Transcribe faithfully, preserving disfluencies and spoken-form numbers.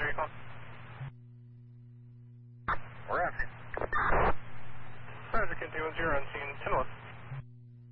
Roger, you call. We're after you. Roger, Kent two one zero on scene, ten one.